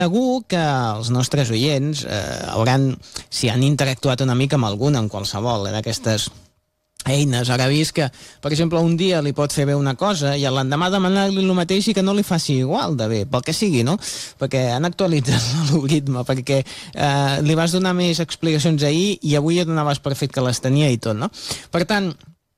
Segur que els nostres oients hauran, si han interactuat una mica amb alguna, en qualsevol d'aquestes eines, haurà vist que, per exemple, un dia li pot fer bé una cosa i l'endemà demanar-li el mateix i que no li faci igual de bé, pel que sigui, no? Perquè han actualitzat l'algoritme, perquè li vas donar més explicacions ahir i avui ja donaves per fet que les tenia i tot, no? Per tant,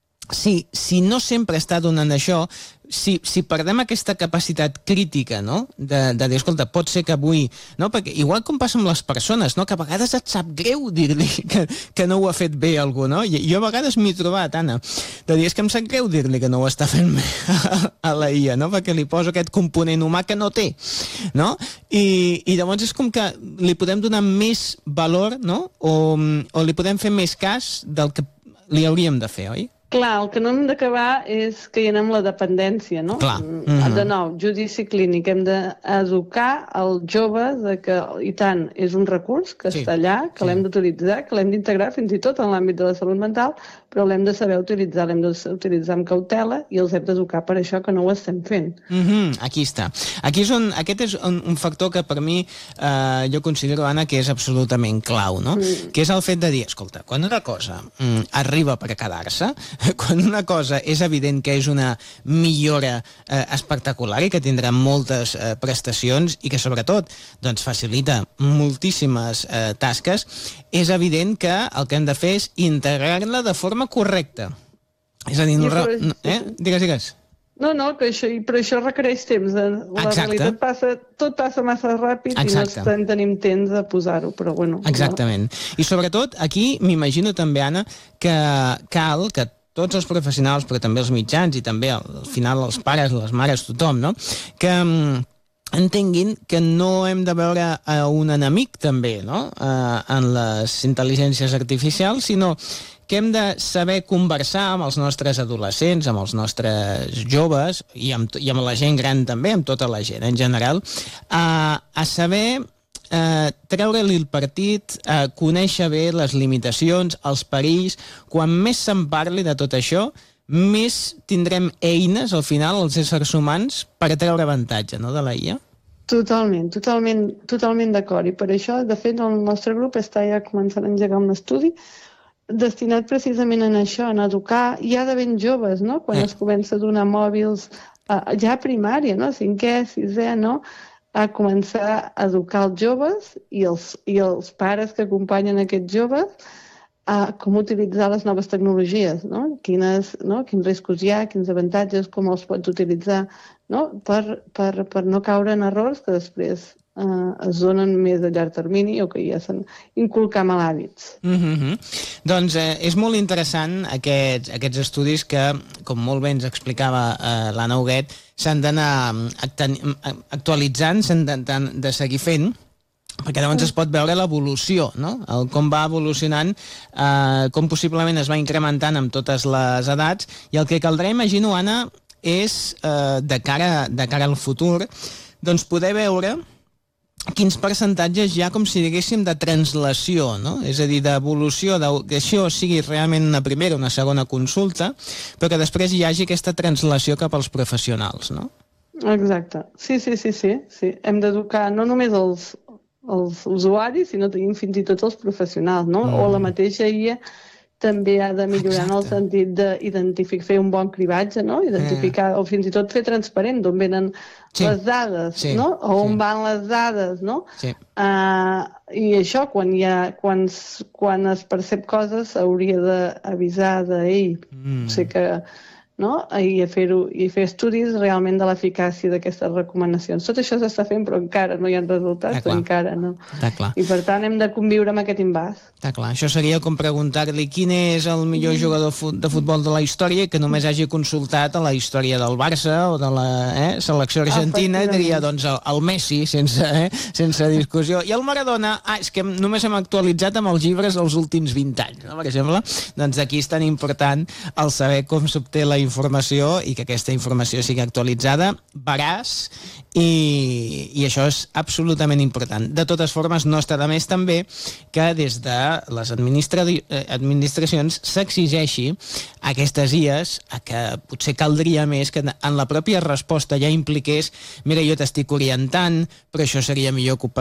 si no sempre està donant això, si perdem aquesta capacitat crítica, no? De dir, escolta, pot ser que avui... No? Perquè igual com passa amb les persones, no? Que a vegades et sap greu dir-li que no ho ha fet bé algú, no? Jo a vegades m'he trobat, Anna, de dir, és que em sap greu dir-li que no ho està fent bé a la IA, no? Perquè li poso aquest component humà que no té, no? I llavors és com que li podem donar més valor, no? O li podem fer més cas del que li hauríem de fer, oi? Clar, el que no hem d'acabar és que hi anem la dependència, no? Clar. De nou, judici clínic. Hem d'educar el jove de que, i tant, és un recurs que està allà, que l'hem d'utilitzar, que l'hem d'integrar fins i tot en l'àmbit de la salut mental, però l'hem de saber utilitzar, l'hem d'utilitzar amb cautela i els hem d'educar per això que no ho estem fent. Aquí està. Aquest és un factor que per mi jo considero, Anna, que és absolutament clau, no? Que és el fet de dir, escolta, quan una cosa arriba per quedar-se, quan una cosa és evident que és una millora espectacular i que tindrà moltes prestacions i que sobretot doncs, facilita moltíssimes tasques, és evident que el que hem de fer és integrar-la de forma correcta. És a dir, digues. No, que això requereix temps. La realitat tot passa massa ràpid i no tenim temps de posar-ho, però bueno. Exactament. I sobretot aquí m'imagino també, Anna, que cal que tots els professionals, però també els mitjans i també al final els pares, les mares, tothom, no? Que entenguin que no hem de veure un enemic també, no? En les intel·ligències artificials, sinó que hem de saber conversar amb els nostres adolescents, amb els nostres joves i amb la gent gran també, amb tota la gent en general, a saber treure-li el partit, conèixer bé les limitacions, els perills. Quan més se'n parli de tot això, més tindrem eines, al final, els éssers humans, per treure avantatge, no?, de la IA. Totalment d'acord. I per això, de fet, el nostre grup està ja començant a engegar un estudi destinat precisament en això, en educar ja de ben joves, no?, quan es comença a donar mòbils ja a primària, no?, 5è, 6è, no?, a començar a educar els joves i els pares que acompanyen aquests joves a com utilitzar les noves tecnologies, no? Quins riscos hi ha, quins avantatges, com els pots utilitzar, no? Per no caure en errors que després es donen més a llarg termini o que ja s'han inculcat mal hàbits. Doncs és molt interessant aquests estudis que, com molt bé ens explicava l'Anna Huguet, s'han d'anar actualitzant, s'han de seguir fent, perquè llavors es pot veure l'evolució, no? Com va evolucionant, com possiblement es va incrementant amb totes les edats, i el que caldrà, imagino, Anna, és, de cara al futur, doncs poder veure quins percentatges hi ha, com si diguéssim, de translació, no? És a dir, d'evolució, que això sigui realment una primera o una segona consulta, però que després hi hagi aquesta translació cap als professionals, no? Exacte. Sí. Hem d'educar no només els usuaris, sinó fins i tot els professionals, no? O la mateixa IA també ha de millorar en el sentit d'identificar, fer un bon cribatge, no? Identificar, o fins i tot fer transparent d'on venen les dades, no? O on van les dades, no? I això, quan es percep coses, s'hauria d'avisar d'ell. O sigui que, no? I fer estudis realment de l'eficàcia d'aquestes recomanacions. Tot això s'està fent, però encara no hi ha resultats, encara no. I per tant hem de conviure amb aquest imbàs. Està clar. Això seria com preguntar-li quin és el millor jugador de futbol de la història que només hagi consultat a la història del Barça o de la selecció argentina, i diria, doncs, el Messi, sense discussió. I el Maradona, és que només hem actualitzat amb els llibres dels últims 20 anys, no? Per exemple, doncs aquí és tan important el saber com s'obté la informació i que aquesta informació sigui actualitzada, veraç, i això és absolutament important. De totes formes, no està de més també que des de les administracions s'exigeixi a aquestes IAs que potser caldria més que en la pròpia resposta ja impliqués, mira, jo t'estic orientant, però això seria millor que ho